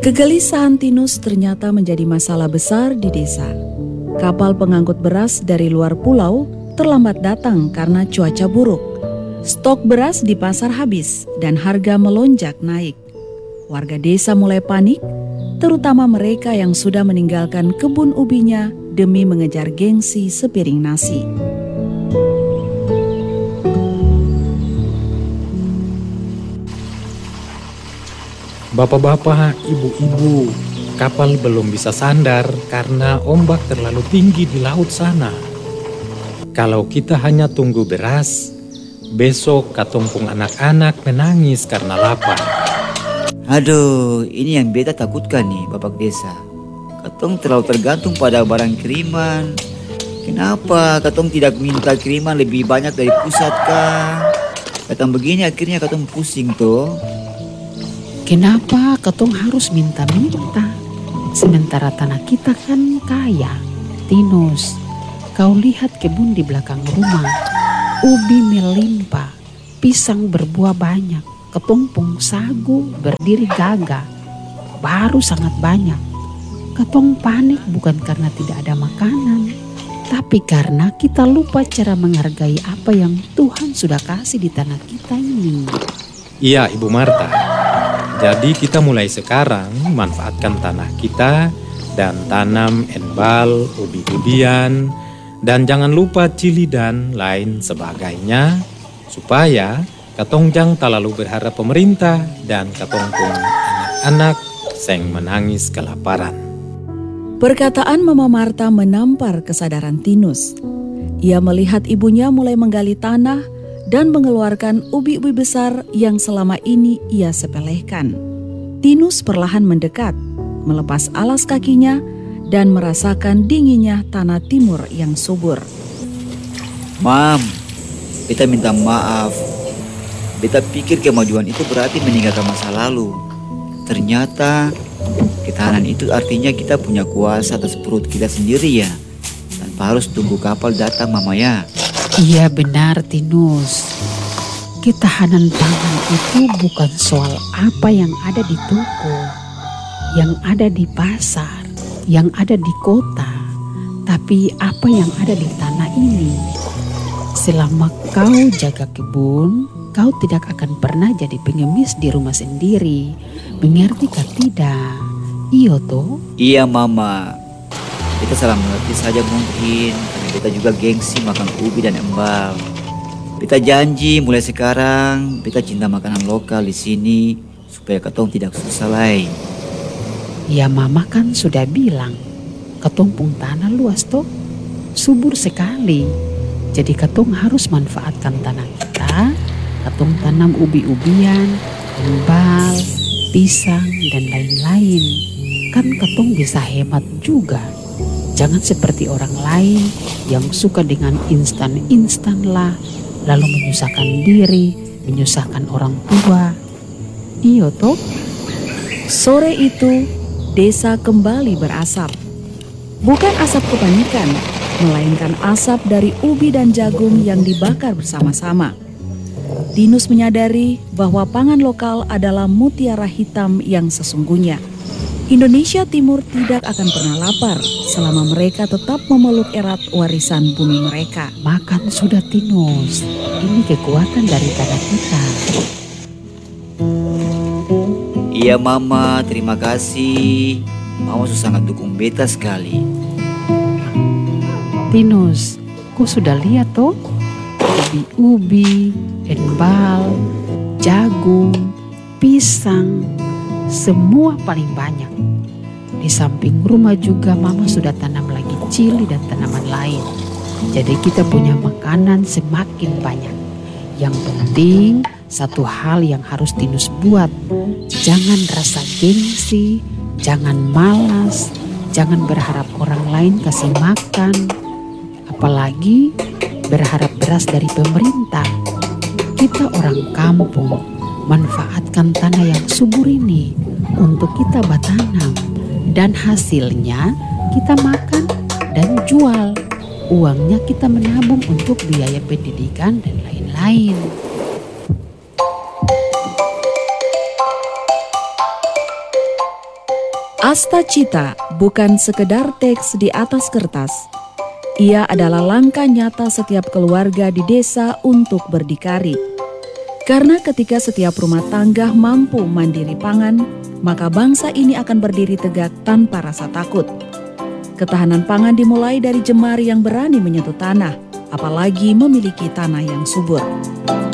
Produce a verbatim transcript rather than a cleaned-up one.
Kegelisahan Tinus ternyata menjadi masalah besar di desa. Kapal pengangkut beras dari luar pulau terlambat datang karena cuaca buruk. Stok beras di pasar habis dan harga melonjak naik. Warga desa mulai panik, terutama mereka yang sudah meninggalkan kebun ubinya demi mengejar gengsi sepiring nasi. Bapak-bapak, ibu-ibu, kapal belum bisa sandar karena ombak terlalu tinggi di laut sana. Kalau kita hanya tunggu beras, besok katumpung anak-anak menangis karena lapar. Aduh, ini yang beta takutkan nih Bapak Desa. Katong terlalu tergantung pada barang kiriman. Kenapa katong tidak minta kiriman lebih banyak dari pusat kah? Katong begini akhirnya katong pusing toh. Kenapa katong harus minta-minta? Sementara tanah kita kan kaya. Tinus, kau lihat kebun di belakang rumah. Ubi melimpah, pisang berbuah banyak, ketumpung sagu berdiri gagah. Baru sangat banyak. Katong panik bukan karena tidak ada makanan, tapi karena kita lupa cara menghargai apa yang Tuhan sudah kasih di tanah kita ini. Iya, Ibu Marta. Jadi kita mulai sekarang manfaatkan tanah kita dan tanam enbal, ubi-ubian, dan jangan lupa cili dan lain sebagainya, supaya katong jang terlalu berharap pemerintah dan katong pun anak-anak seng menangis kelaparan. Perkataan Mama Marta menampar kesadaran Tinus. Ia melihat ibunya mulai menggali tanah dan mengeluarkan ubi-ubi besar yang selama ini ia sepelehkan. Tinus perlahan mendekat, melepas alas kakinya dan merasakan dinginnya tanah timur yang subur. Mam, beta minta maaf. Beta pikir kemajuan itu berarti meninggalkan masa lalu. Ternyata ketahanan itu artinya kita punya kuasa atas perut kita sendiri ya. Tanpa harus tunggu kapal datang, Mama ya. Iya benar Tinus. Ketahanan pangan itu bukan soal apa yang ada di toko, yang ada di pasar, yang ada di kota, tapi apa yang ada di tanah ini. Selama kau jaga kebun, kau tidak akan pernah jadi pengemis di rumah sendiri. Mengerti kah tidak? Iyo toh? Iya Mama. Kita salah mengerti saja mungkin, karena kita juga gengsi makan ubi dan embal. Kita janji mulai sekarang, kita cinta makanan lokal di sini supaya katong tidak susah lain. Ya Mama kan sudah bilang, ketumpung tanah luas toh, subur sekali. Jadi katong harus manfaatkan tanah kita, katong tanam ubi-ubian, embal, pisang dan lain-lain. Kan katong bisa hemat juga. Jangan seperti orang lain yang suka dengan instan-instan lah, lalu menyusahkan diri, menyusahkan orang tua. Iyo toh? Sore itu, desa kembali berasap. Bukan asap kepanikan, melainkan asap dari ubi dan jagung yang dibakar bersama-sama. Tinus menyadari bahwa pangan lokal adalah mutiara hitam yang sesungguhnya. Indonesia Timur tidak akan pernah lapar selama mereka tetap memeluk erat warisan bumi mereka. Makan sudah Tinus, ini kekuatan dari tanah kita. Iya Mama, terima kasih. Mama sangat dukung beta sekali. Tinus, kau sudah lihat toh? Ubi-ubi, enbal, jagung, pisang, semua paling banyak. Di samping rumah juga Mama sudah tanam lagi cili dan tanaman lain. Jadi kita punya makanan semakin banyak. Yang penting satu hal yang harus Tinus buat. Jangan rasa gengsi, jangan malas, jangan berharap orang lain kasih makan. Apalagi berharap beras dari pemerintah. Kita orang kampung, manfaatkan tanah yang subur ini untuk kita bertanam. Dan hasilnya kita makan dan jual. Uangnya kita menabung untuk biaya pendidikan dan lain-lain. Asta Cita bukan sekedar teks di atas kertas. Ia adalah langkah nyata setiap keluarga di desa untuk berdikari. Karena ketika setiap rumah tangga mampu mandiri pangan, maka bangsa ini akan berdiri tegak tanpa rasa takut. Ketahanan pangan dimulai dari jemari yang berani menyentuh tanah, apalagi memiliki tanah yang subur.